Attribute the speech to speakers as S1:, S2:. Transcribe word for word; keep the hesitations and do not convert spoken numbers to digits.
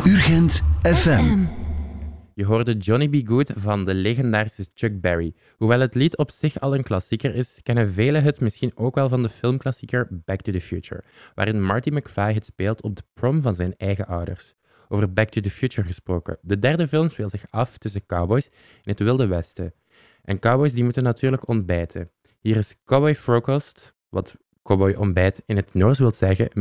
S1: Urgent F M.
S2: Je hoorde Johnny B. Good van de legendarische Chuck Berry. Hoewel het lied op zich al een klassieker is, kennen velen het misschien ook wel van de filmklassieker Back to the Future, waarin Marty McFly het speelt op de prom van zijn eigen ouders. Over Back to the Future gesproken. De derde film speelt zich af tussen cowboys in het Wilde Westen. En cowboys die moeten natuurlijk ontbijten. Hier is Cowboy Frokost, wat cowboy ontbijt in het Noors wil zeggen,